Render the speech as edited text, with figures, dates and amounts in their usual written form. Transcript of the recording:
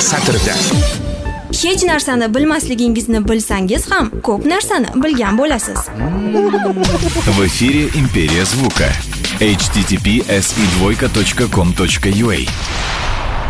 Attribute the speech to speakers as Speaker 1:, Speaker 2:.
Speaker 1: satrda.
Speaker 2: Hech narsani bilmasligingizni bilsangiz ham ko'p narsani bilgan bo'lasiz.
Speaker 3: В эфире Империя звука. https://2.com.ua